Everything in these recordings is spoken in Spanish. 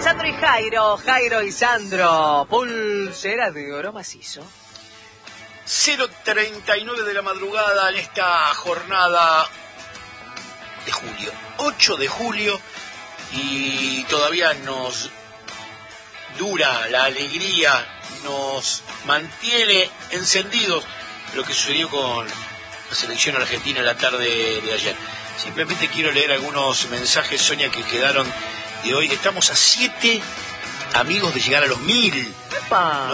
Sandro y Jairo, Jairo y Sandro, pulsera de oro macizo. 0:39 de la madrugada en esta jornada de julio, 8 de julio, y todavía nos dura la alegría, nos mantiene encendidos lo que sucedió con la selección argentina en la tarde de ayer. Simplemente quiero leer algunos mensajes, Sonia, que quedaron de hoy. Estamos a 7 amigos de llegar a los 1000. ¡Epa!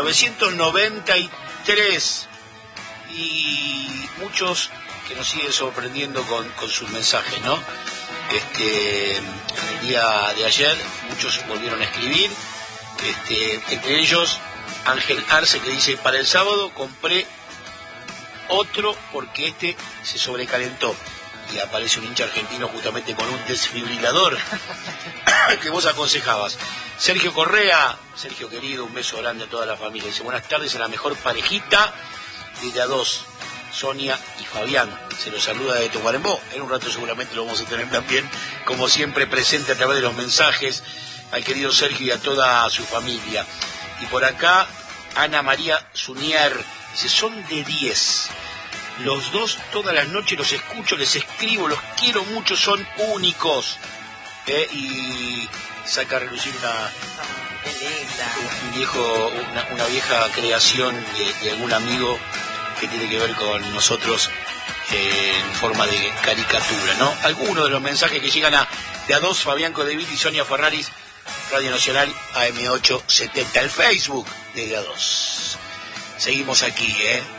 993. Y muchos que nos siguen sorprendiendo con sus mensajes, ¿no? En el día de ayer muchos volvieron a escribir, entre ellos Ángel Arce, que dice: para el sábado compré otro porque se sobrecalentó. Y aparece un hincha argentino justamente con un desfibrilador que vos aconsejabas. Sergio Correa, Sergio querido, un beso grande a toda la familia. Dice: buenas tardes a la mejor parejita de A2, Sonia y Fabián. Se los saluda de Tacuarembó. En un rato seguramente lo vamos a tener también, como siempre, presente a través de los mensajes, al querido Sergio y a toda su familia. Y por acá, Ana María Zunier dice: son de 10. Los dos todas las noches los escucho, les escribo, los quiero mucho, son únicos. Y saca a relucir una vieja creación de algún amigo que tiene que ver con nosotros en forma de caricatura, ¿no? Algunos de los mensajes que llegan de A2, Fabián Codevit y Sonia Ferraris, Radio Nacional AM870, el Facebook de A2. Seguimos aquí,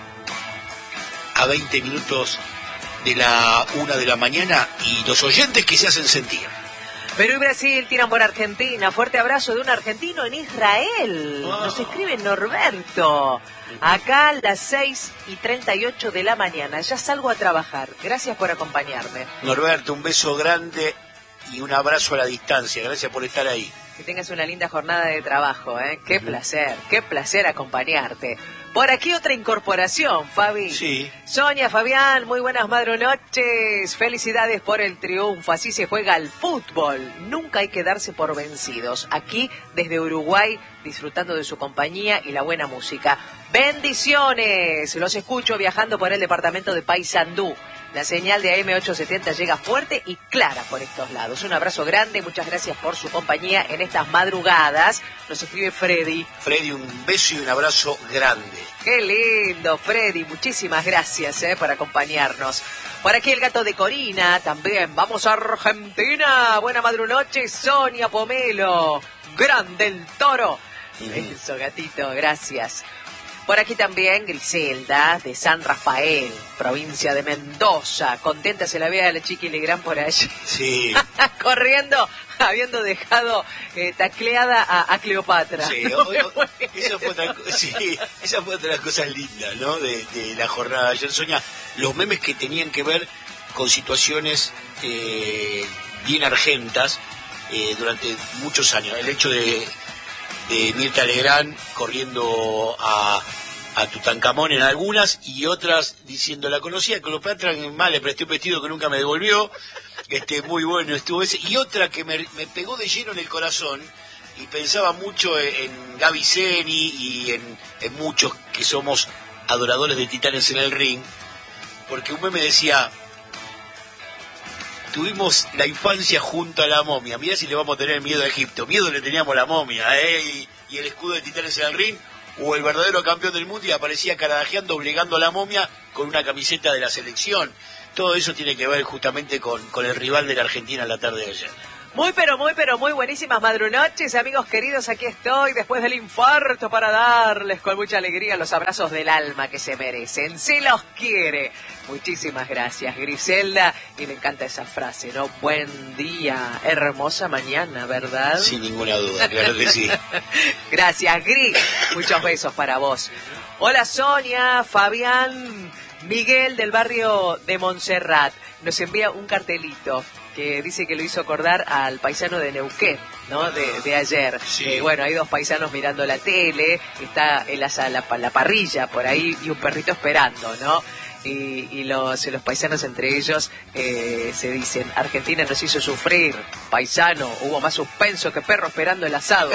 a 20 minutos de la 1 de la mañana, y los oyentes que se hacen sentir. Perú y Brasil tiran por Argentina. Fuerte abrazo de un argentino en Israel. Nos escribe Norberto. Acá a las 6:38 de la mañana. Ya salgo a trabajar. Gracias por acompañarme. Norberto, un beso grande y un abrazo a la distancia. Gracias por estar ahí. Que tengas una linda jornada de trabajo, ¿eh? Qué placer acompañarte. Por aquí otra incorporación, Fabi. Sí. Sonia, Fabián, muy buenas madrunoches. Felicidades por el triunfo. Así se juega al fútbol. Nunca hay que darse por vencidos. Aquí, desde Uruguay, disfrutando de su compañía y la buena música. ¡Bendiciones! Los escucho viajando por el departamento de Paysandú. La señal de AM870 llega fuerte y clara por estos lados. Un abrazo grande, muchas gracias por su compañía en estas madrugadas. Nos escribe Freddy. Freddy, un beso y un abrazo grande. Qué lindo, Freddy. Muchísimas gracias por acompañarnos. Por aquí el gato de Corina también. Vamos a Argentina. Buena madrunoche, Sonia Pomelo. Grande el toro. Eso, gatito, gracias. Por aquí también Griselda, de San Rafael, provincia de Mendoza. Contenta se la ve a la Chiqui Legrand por allí. Sí. Corriendo, habiendo dejado tacleada a Cleopatra. Sí, esa fue otra de las cosas lindas, ¿no? De la jornada de ayer, Sonia. Los memes que tenían que ver con situaciones bien argentas durante muchos años. El hecho de Mirta Legrand corriendo a Tutankamón en algunas, y otras diciendo: la conocía Cleopatra, le presté un vestido que nunca me devolvió. Muy bueno estuvo ese. Y otra que me pegó de lleno en el corazón, y pensaba mucho en Gaby Zeni y en muchos que somos adoradores de Titanes en el Ring, porque un meme decía: tuvimos la infancia junto a la momia. Mirá si le vamos a tener miedo a Egipto. Miedo le teníamos a la momia, y el escudo de Titanes en el Ring, o el verdadero campeón del mundo, y aparecía carajajeando, obligando a la momia con una camiseta de la selección. Todo eso tiene que ver justamente con el rival de la Argentina en la tarde de ayer. Muy buenísimas madrunoches, amigos queridos. Aquí estoy después del infarto para darles con mucha alegría los abrazos del alma que se merecen. Se los quiere. Muchísimas gracias, Griselda. Y me encanta esa frase, ¿no? Buen día, hermosa mañana, ¿verdad? Sin ninguna duda, claro que sí. Gracias, Gris. Muchos besos para vos. Hola, Sonia, Fabián, Miguel del barrio de Montserrat. Nos envía un cartelito que dice que lo hizo acordar al paisano de Neuquén, ¿no? De ayer. Sí. Bueno, hay dos paisanos mirando la tele, está el la parrilla por ahí y un perrito esperando, ¿no? y los paisanos entre ellos se dicen: Argentina nos hizo sufrir, paisano, hubo más suspenso que perro esperando el asado.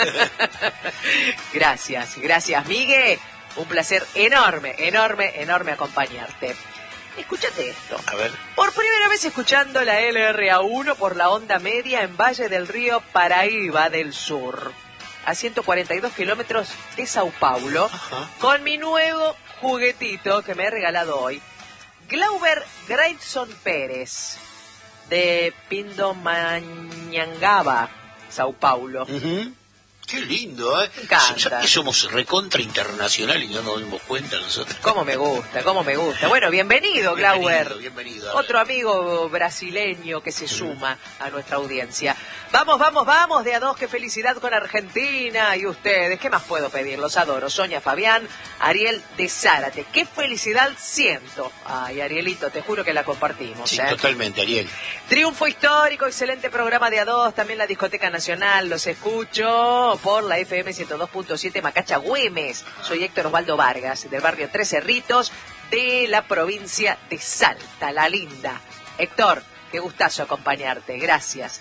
Gracias Miguel, un placer enorme acompañarte. Escúchate esto. A ver. Por primera vez escuchando la LRA1 por la onda media en Valle del Río Paraíba del Sur, a 142 kilómetros de Sao Paulo. Ajá. Con mi nuevo juguetito que me he regalado hoy, Glauber Grayson Pérez, de Pindamonhangaba, Sao Paulo. Uh-huh. Qué lindo, ¿eh? Me encanta. Que somos recontra internacional y no nos dimos cuenta nosotros. Cómo me gusta. Bueno, bienvenido, Glauber. Bienvenido. Otro amigo brasileño que se suma a nuestra audiencia. Vamos, de a dos, qué felicidad con Argentina y ustedes. ¿Qué más puedo pedir? Los adoro. Sonia Fabián, Ariel de Zárate. Qué felicidad siento. Ay, Arielito, te juro que la compartimos. Sí, totalmente, Ariel. Triunfo histórico, excelente programa de a dos. También la Discoteca Nacional, los escucho por la FM 102.7 Macacha Güemes. Soy Héctor Osvaldo Vargas, del barrio Tres Cerritos, de la provincia de Salta, la linda. Héctor, qué gustazo acompañarte. Gracias.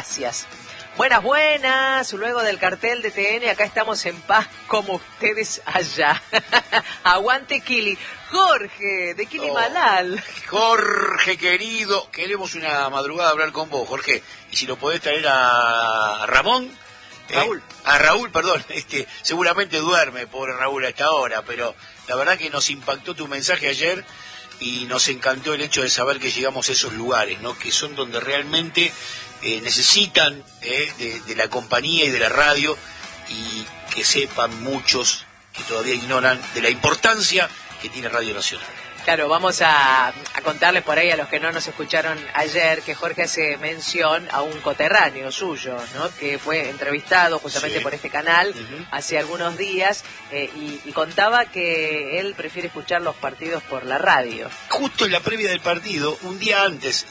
Buenas. Luego del cartel de TN, acá estamos en paz como ustedes allá. Aguante Kili. Jorge, de Kilimalal. Jorge, querido, queremos una madrugada hablar con vos, Jorge. Y si lo podés traer a Ramón. Raúl, perdón, seguramente duerme, pobre Raúl, a esta hora, pero la verdad que nos impactó tu mensaje ayer y nos encantó el hecho de saber que llegamos a esos lugares, ¿no? Que son donde realmente necesitan de la compañía y de la radio, y que sepan muchos que todavía ignoran de la importancia que tiene Radio Nacional. Claro, vamos a contarles por ahí a los que no nos escucharon ayer que Jorge hace mención a un coterráneo suyo, ¿no? Que fue entrevistado justamente por este canal hace algunos días y contaba que él prefiere escuchar los partidos por la radio. Justo en la previa del partido, un día antes,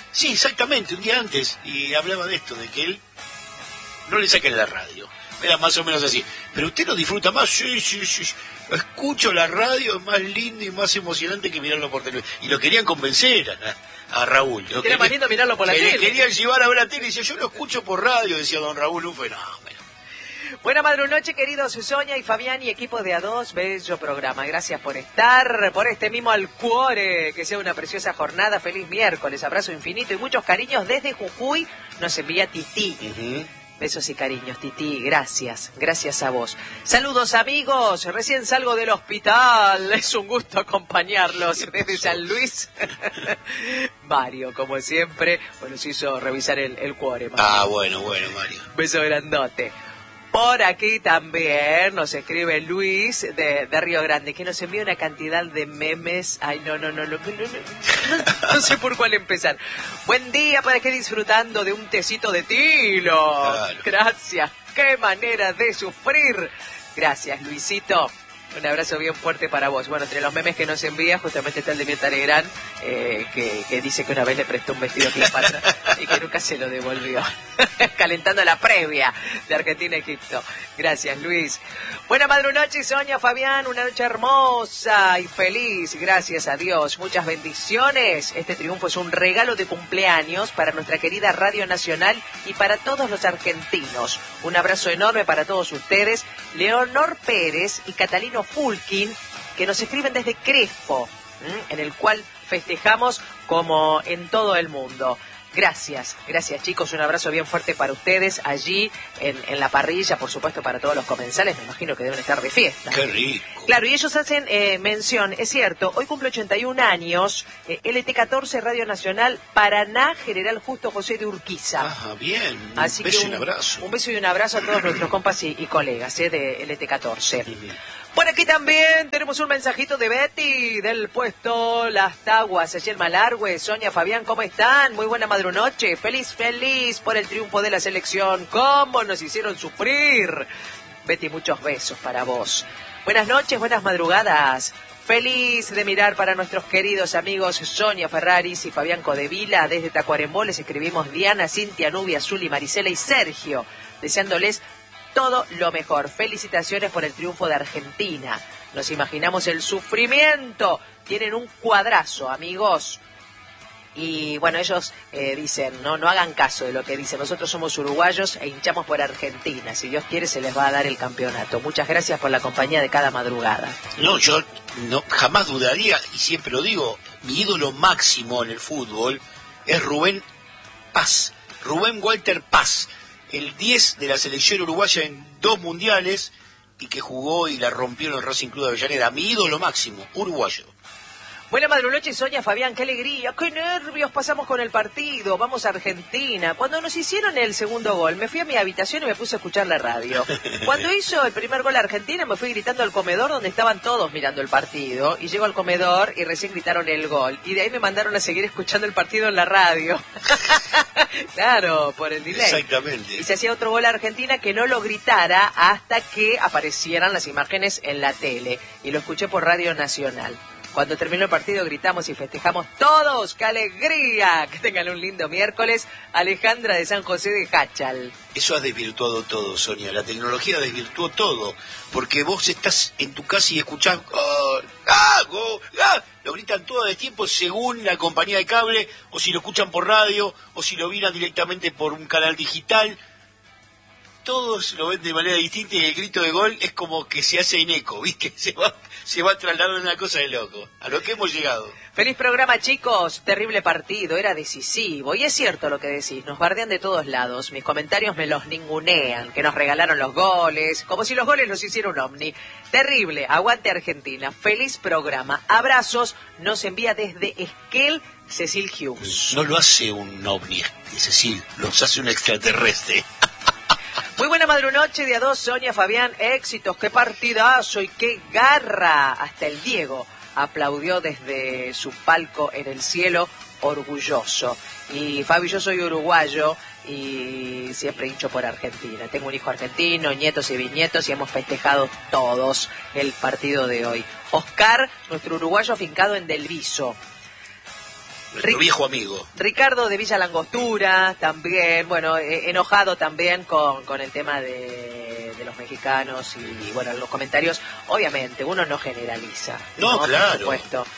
y hablaba de esto, de que él no le saquen la radio. Era más o menos así. Pero usted lo disfruta más, sí. Escucho la radio, es más lindo y más emocionante que mirarlo por televisión. Y lo querían convencer a Raúl. Era más lindo mirarlo por la tele. Le querían llevar a ver la tele y decía, yo lo escucho por radio, decía don Raúl. Un fenómeno. Buena madrunoche, queridos Sonia y Fabián y equipo de A2, bello programa. Gracias por estar, por este mimo al cuore. Que sea una preciosa jornada, feliz miércoles, abrazo infinito y muchos cariños desde Jujuy. Nos envía Titi. Besos y cariños, Titi, gracias a vos. Saludos, amigos, recién salgo del hospital, es un gusto acompañarlos desde San Luis. Mario, como siempre, nos hizo revisar el cuore. Bueno, Mario. Beso grandote. Por aquí también nos escribe Luis de Río Grande, que nos envía una cantidad de memes. Ay, no sé por cuál empezar. Buen día, para que disfrutando de un tecito de tilo. Claro. Gracias, qué manera de sufrir. Gracias, Luisito. Un abrazo bien fuerte para vos. Bueno, entre los memes que nos envía, justamente está el de Mirta Legrand, que dice que una vez le prestó un vestido a Cleopatra y que nunca se lo devolvió. Calentando la previa de Argentina-Egipto. Gracias, Luis. Buena madrunoche, Sonia, Fabián. Una noche hermosa y feliz. Gracias a Dios. Muchas bendiciones. Este triunfo es un regalo de cumpleaños para nuestra querida Radio Nacional y para todos los argentinos. Un abrazo enorme para todos ustedes. Leonor Pérez y Catalino Fulkin, que nos escriben desde Crespo, en el cual festejamos como en todo el mundo. Gracias chicos, un abrazo bien fuerte para ustedes allí en la parrilla, por supuesto para todos los comensales, me imagino que deben estar de fiesta. ¡Qué rico! Claro, y ellos hacen mención, es cierto, hoy cumple 81 años, LT14 Radio Nacional, Paraná, General Justo José de Urquiza. Bien, así un beso que y un abrazo. Un beso y un abrazo a todos nuestros compas y colegas de LT14. Por aquí también tenemos un mensajito de Betty del puesto Las Taguas, allí en Malargüe. Sonia, Fabián, ¿cómo están? Muy buena madrunoche. Feliz por el triunfo de la selección. ¿Cómo nos hicieron sufrir? Betty, muchos besos para vos. Buenas noches, buenas madrugadas. Feliz de mirar para nuestros queridos amigos Sonia Ferraris y Fabián Codevila. Desde Tacuarembó les escribimos Diana, Cintia, Nubia, Zuli, Marisela y Sergio, deseándoles todo lo mejor. Felicitaciones por el triunfo de Argentina. nos imaginamos el sufrimiento. Tienen un cuadrazo, amigos. Y bueno, ellos dicen, no hagan caso de lo que dicen. Nosotros somos uruguayos e hinchamos por Argentina. Si Dios quiere, se les va a dar el campeonato. Muchas gracias por la compañía de cada madrugada. No, yo jamás dudaría, y siempre lo digo, mi ídolo máximo en el fútbol es Rubén Paz, Rubén Walter Paz, el 10 de la selección uruguaya en 2 mundiales y que jugó y la rompió en el Racing Club de Avellaneda. Mi ídolo máximo, uruguayo. Buena madrunoche, Sonia, Fabián, qué alegría, qué nervios pasamos con el partido, vamos a Argentina. Cuando nos hicieron el segundo gol, me fui a mi habitación y me puse a escuchar la radio. Cuando hizo el primer gol a Argentina, me fui gritando al comedor donde estaban todos mirando el partido. Y llego al comedor y recién gritaron el gol. Y de ahí me mandaron a seguir escuchando el partido en la radio. Claro, por el delay. Exactamente. Y se hacía otro gol a Argentina que no lo gritara hasta que aparecieran las imágenes en la tele. Y lo escuché por Radio Nacional. Cuando terminó el partido gritamos y festejamos todos. ¡Qué alegría! Que tengan un lindo miércoles. Alejandra de San José de Jáchal. Eso ha desvirtuado todo, Sonia. La tecnología desvirtuó todo. Porque vos estás en tu casa y escuchás ¡gol! ¡Ah! ¡Gol! ¡Ah! Lo gritan todo el tiempo según la compañía de cable, o si lo escuchan por radio, o si lo miran directamente por un canal digital. Todos lo ven de manera distinta y el grito de gol es como que se hace en eco, ¿viste? Se va trasladando una cosa de loco. A lo que hemos llegado. Feliz programa, chicos. Terrible partido, era decisivo. Y es cierto lo que decís, nos bardean de todos lados. Mis comentarios me los ningunean, que nos regalaron los goles, como si los goles los hiciera un ovni. Terrible, aguante Argentina. Feliz programa. Abrazos, nos envía desde Esquel Cecil Hughes. No lo hace un ovni, Cecil, los hace un extraterrestre. Muy buena madrunoche de a 2, Sonia, Fabián, éxitos, qué partidazo y qué garra. Hasta el Diego aplaudió desde su palco en el cielo, orgulloso. Y Fabi, yo soy uruguayo y siempre hincho por Argentina. Tengo un hijo argentino, nietos y bisnietos y hemos festejado todos el partido de hoy. Oscar, nuestro uruguayo afincado en Del Viso. Nuestro viejo amigo. Ricardo de Villa Langostura, también, bueno, enojado también con el tema de los mexicanos y bueno, los comentarios, obviamente, uno no generaliza. No, claro. Por supuesto,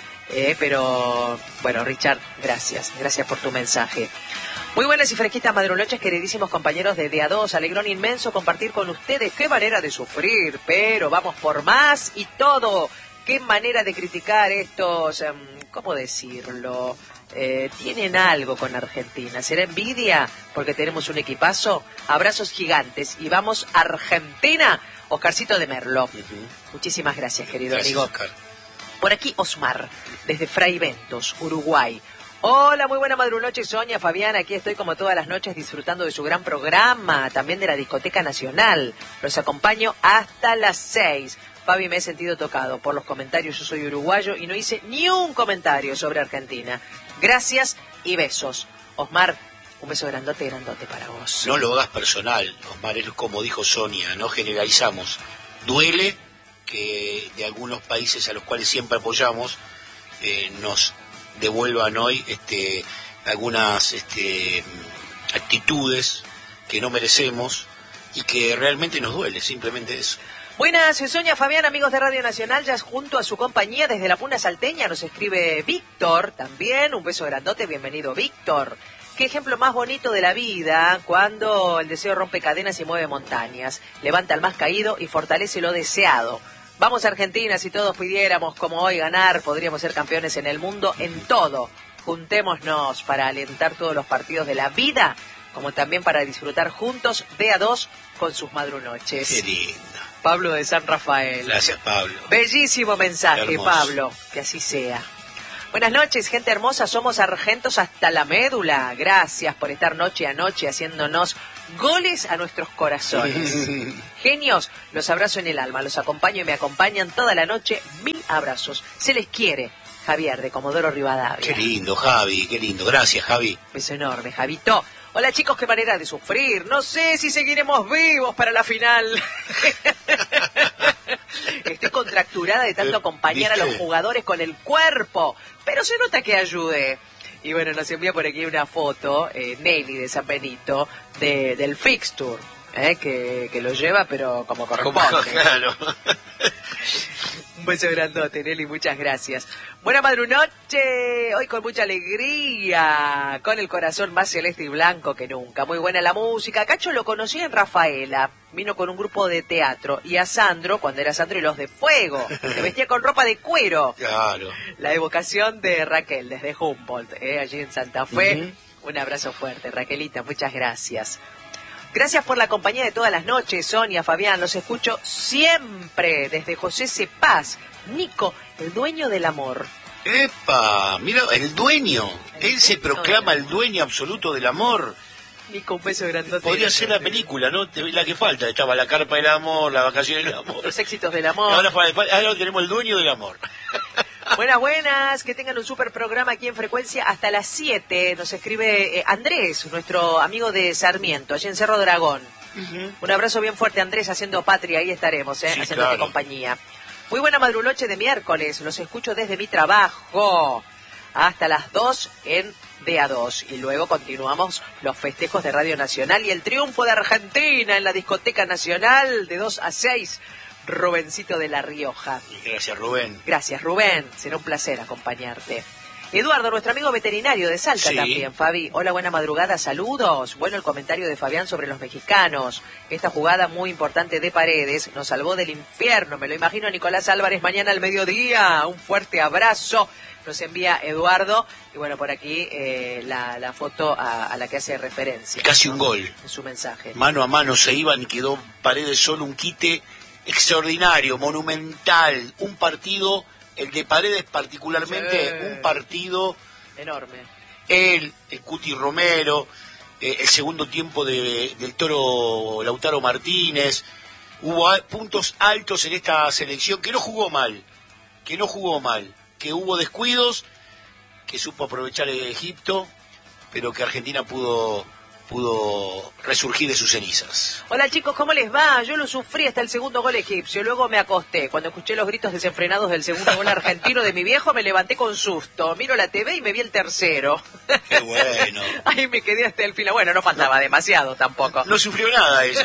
pero, bueno, Richard, gracias por tu mensaje. Muy buenas y fresquitas madrunoches, queridísimos compañeros de A2, alegrón inmenso compartir con ustedes, qué manera de sufrir, pero vamos por más y todo. Qué manera de criticar estos, ¿cómo decirlo? Tienen algo con Argentina. ¿Será envidia porque tenemos un equipazo? Abrazos gigantes y vamos Argentina. Oscarcito de Merlo. Muchísimas gracias, querido amigo. Oscar. Por aquí Osmar, desde Fray Bentos, Uruguay. Hola, muy buena madrunoche, Sonia, Fabián. Aquí estoy como todas las noches disfrutando de su gran programa, también de la Discoteca Nacional. Los acompaño hasta las 6. Fabi, me he sentido tocado por los comentarios. Yo soy uruguayo y no hice ni un comentario sobre Argentina. Gracias y besos. Osmar, un beso grandote para vos. No lo hagas personal, Osmar, es como dijo Sonia, no generalizamos. Duele que de algunos países a los cuales siempre apoyamos nos devuelvan hoy algunas actitudes que no merecemos y que realmente nos duele, simplemente eso. Buenas, Sonia, Fabián, amigos de Radio Nacional, ya junto a su compañía desde la Puna Salteña nos escribe Víctor también, un beso grandote, bienvenido Víctor. Qué ejemplo más bonito de la vida cuando el deseo rompe cadenas y mueve montañas, levanta al más caído y fortalece lo deseado. Vamos Argentina, si todos pudiéramos como hoy ganar, podríamos ser campeones en el mundo en todo. Juntémonos para alentar todos los partidos de la vida, como también para disfrutar juntos de A2 con sus madrunoches. Qué lindo. Pablo de San Rafael. Gracias, Pablo. Bellísimo mensaje, Pablo. Que así sea. Buenas noches, gente hermosa. Somos argentos hasta la médula. Gracias por estar noche a noche haciéndonos goles a nuestros corazones. Genios, los abrazo en el alma. Los acompaño y me acompañan toda la noche. 1000 abrazos. Se les quiere. Javier, de Comodoro Rivadavia. Qué lindo, Javi. Qué lindo. Gracias, Javi. Beso enorme, Javito. Hola chicos, qué manera de sufrir. No sé si seguiremos vivos para la final. Estoy contracturada de tanto acompañar a los jugadores con el cuerpo, pero se nota que ayude. Y bueno, nos envía por aquí una foto, Nelly de San Benito, del fixture, que lo lleva, pero como corresponde. Claro. beso grandote, Nelly, muchas gracias. Buena madrunoche, hoy con mucha alegría, con el corazón más celeste y blanco que nunca. Muy buena la música. Cacho lo conocí en Rafaela, vino con un grupo de teatro. Y a Sandro, cuando era Sandro y los de Fuego, se vestía con ropa de cuero. Claro. La evocación de Raquel desde Humboldt, allí en Santa Fe. Un abrazo fuerte, Raquelita, muchas gracias. Gracias por la compañía de todas las noches, Sonia, Fabián, los escucho siempre desde José Cepaz. Nico, el dueño del amor. ¡Epa! Mira, el dueño. Él se proclama el dueño absoluto del amor. Nico, un beso grandote. Podría ser la película, ¿no? La que falta. Estaba La Carpa del Amor, La Vacación del Amor. Los éxitos del amor. Ahora tenemos el dueño del amor. Buenas, que tengan un super programa aquí en Frecuencia hasta las 7. Nos escribe Andrés, nuestro amigo de Sarmiento, allí en Cerro Dragón. Un abrazo bien fuerte, Andrés, haciendo patria, ahí estaremos, haciéndote compañía. Muy buena madrunoche de miércoles, los escucho desde mi trabajo hasta las 2 en DA2. Y luego continuamos los festejos de Radio Nacional y el triunfo de Argentina en la Discoteca Nacional de 2 a 6. Rubencito de La Rioja. Gracias, Rubén. Gracias, Rubén. Será un placer acompañarte. Eduardo, nuestro amigo veterinario de Salta también, Fabi. Hola, buena madrugada, saludos. Bueno, el comentario de Fabián sobre los mexicanos. Esta jugada muy importante de Paredes nos salvó del infierno. Me lo imagino a Nicolás Álvarez mañana al mediodía. Un fuerte abrazo. Nos envía Eduardo. Y bueno, por aquí la foto a la que hace referencia. Casi un gol. En su mensaje. Mano a mano se iban y quedó Paredes solo, un quite extraordinario, monumental, un partido, el de Paredes particularmente, un partido enorme. El Cuti Romero, el segundo tiempo del Toro Lautaro Martínez, hubo puntos altos en esta selección que no jugó mal, que hubo descuidos, que supo aprovechar Egipto, pero que Argentina pudo resurgir de sus cenizas. Hola chicos, ¿cómo les va? Yo lo sufrí hasta el segundo gol egipcio, luego me acosté. Cuando escuché los gritos desenfrenados del segundo gol argentino de mi viejo, me levanté con susto. Miro la TV y me vi el tercero. ¡Qué bueno! Ahí me quedé hasta el final. Bueno, no faltaba demasiado tampoco. No sufrió nada ella.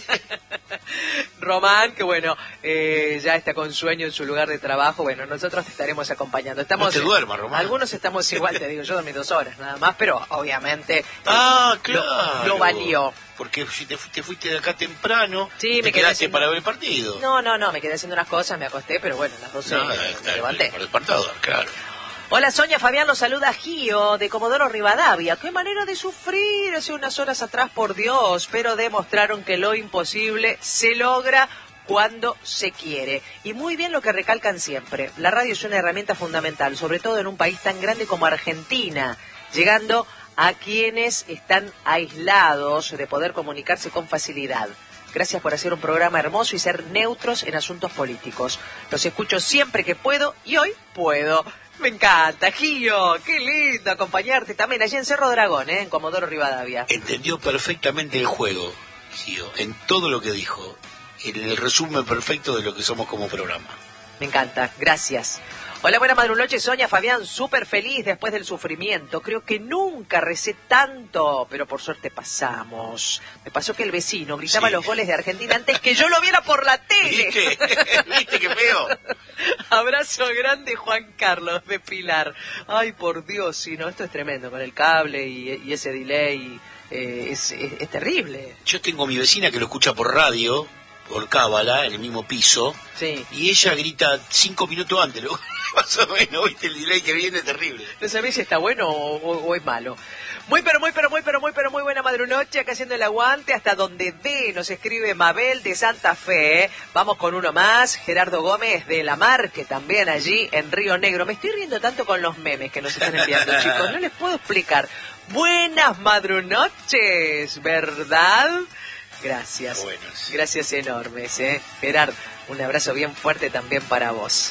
Román, que bueno, ya está con sueño en su lugar de trabajo. Bueno, nosotros te estaremos acompañando. No te duermas, Román. Algunos estamos igual, te digo, yo dormí 2 horas nada más, pero obviamente... claro. Lo valió. Porque si te fuiste de acá temprano, sí, te quedaste haciendo... para ver el partido. No, me quedé haciendo unas cosas, me acosté, pero bueno, las 12 me levanté. Para el despertador, claro. Hola Sonia, Fabián, los saluda Gio de Comodoro Rivadavia. Qué manera de sufrir hace unas horas atrás, por Dios, pero demostraron que lo imposible se logra cuando se quiere. Y muy bien lo que recalcan siempre, la radio es una herramienta fundamental, sobre todo en un país tan grande como Argentina, llegando a quienes están aislados de poder comunicarse con facilidad. Gracias por hacer un programa hermoso y ser neutros en asuntos políticos. Los escucho siempre que puedo y hoy puedo. Me encanta, Gio, qué lindo acompañarte también allí en Cerro Dragón, en Comodoro Rivadavia. Entendió perfectamente el juego, Gio, en todo lo que dijo, en el resumen perfecto de lo que somos como programa. Me encanta, gracias. Hola, buena madrunoche, Sonia, Fabián, súper feliz después del sufrimiento. Creo que nunca recé tanto, pero por suerte pasamos. Me pasó que el vecino gritaba los goles de Argentina antes que yo lo viera por la tele. ¿Viste qué feo? Abrazo grande, Juan Carlos de Pilar. Ay, por Dios, sí, no, esto es tremendo, con el cable y ese delay, es terrible. Yo tengo mi vecina que lo escucha por radio, por cábala, en el mismo piso, y ella grita 5 minutos antes, ¿no? Más o menos, ¿viste? El delay que viene es terrible. No sabés si está bueno o es malo. Muy buena madrunoche, acá haciendo el aguante, hasta donde dé, nos escribe Mabel de Santa Fe. Vamos con uno más, Gerardo Gómez de La Marque, también allí en Río Negro. Me estoy riendo tanto con los memes que nos están enviando, chicos, no les puedo explicar. Buenas madrunoches, ¿verdad? Gracias. Buenas. Gracias enormes, Gerard, un abrazo bien fuerte también para vos.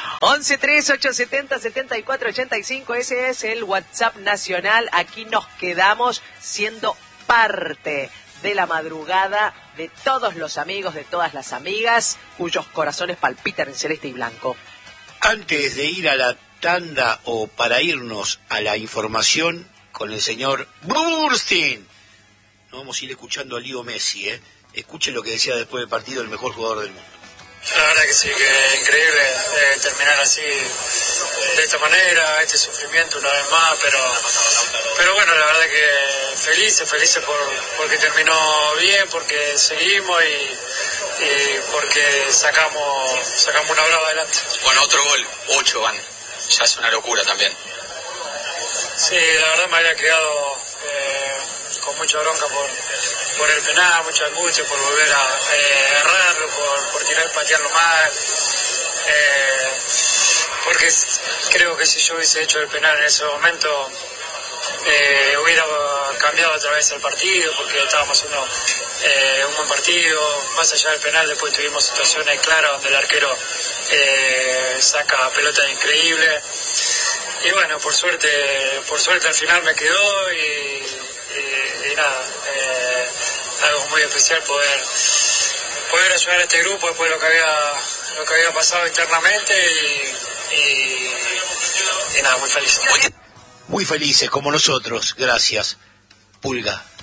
11-3870-7485, ese es el WhatsApp nacional. Aquí nos quedamos siendo parte de la madrugada de todos los amigos, de todas las amigas, cuyos corazones palpitan en celeste y blanco. Antes de ir a la tanda o para irnos a la información con el señor Burstein, no vamos a ir escuchando a Leo Messi, Escuchen lo que decía después del partido el mejor jugador del mundo. La verdad que sí, que increíble terminar así, de esta manera, este sufrimiento una vez más, pero bueno, la verdad que felices porque terminó bien, porque seguimos y porque sacamos una brava adelante. Bueno, otro gol, 8 van, ya es una locura también. Sí, la verdad me había quedado con mucha bronca por el penal, mucha angustia por volver a errarlo, por patearlo mal, porque creo que si yo hubiese hecho el penal en ese momento hubiera cambiado otra vez el partido, porque estábamos haciendo un buen partido. Más allá del penal, después tuvimos situaciones claras donde el arquero saca pelotas increíbles. Y bueno, por suerte al final me quedó y nada, algo muy especial poder ayudar a este grupo después de lo que había pasado internamente y nada, muy feliz. Muy felices como nosotros, gracias, Pulga.